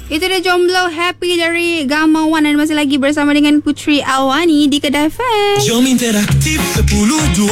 Itu dia Jomblo Happy dari Gamawan. Dan masih lagi bersama dengan Putri Awani di Kedah FM. Jom interaktif 10-2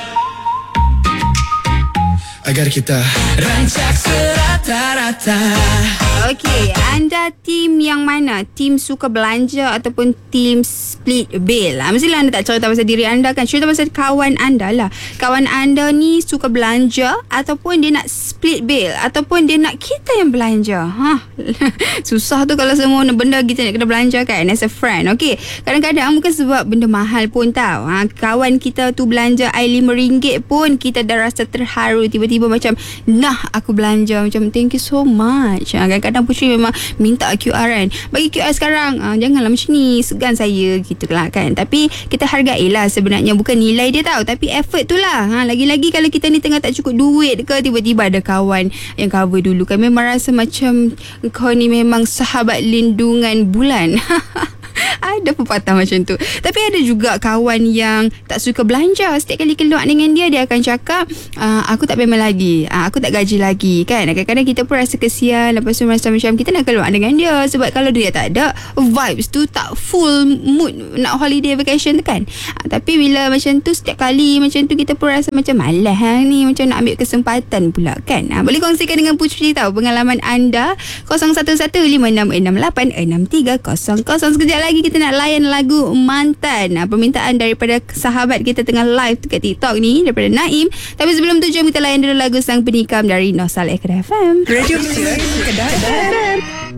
agar kita rancak serata-rata. Okey, anda tim yang mana? Tim suka belanja ataupun tim split bill? Mestilah anda tak cerita pasal diri anda kan. Cerita pasal kawan anda lah. Kawan anda ni suka belanja ataupun dia nak split bill ataupun dia nak kita yang belanja. Susah tu kalau semua benda kita nak kena belanja kan as a friend. Okey, kadang-kadang bukan sebab benda mahal pun tau. Kawan kita tu belanja air RM5 pun kita dah rasa terharu. Tiba-tiba macam nah aku belanja, macam thank you so much. Kadang-kadang Putri memang minta QR kan, bagi QR sekarang, janganlah macam ni, segan saya gitu lah kan. Tapi kita hargailah sebenarnya, bukan nilai dia tau, tapi effort tu lah. Lagi-lagi kalau kita ni tengah tak cukup duit ke, tiba-tiba ada kawan yang cover dulu kan, memang rasa macam kau ni memang sahabat lindungan bulan. Ada pepatah macam tu. Tapi ada juga kawan yang tak suka belanja. Setiap kali keluar dengan dia, dia akan cakap aku tak payment lagi, aku tak gaji lagi kan. Kadang-kadang kita pun rasa kesian. Lepas tu rasa macam kita nak keluar dengan dia. Sebab kalau dia tak ada vibes tu, tak full mood nak holiday vacation tu kan. Tapi bila macam tu, setiap kali macam tu, kita pun rasa macam malas ni, macam nak ambil kesempatan pula kan. Boleh kongsikan dengan Putri tahu pengalaman anda. 011566863000. Sekejap lagi kita nak layan lagu Mantan. Permintaan daripada sahabat kita tengah live dekat TikTok ni, daripada Naim. Tapi sebelum tu, jom kita layan dulu lagu Sang Penikam dari Nostalgia Kedah FM. Radio Kedah FM.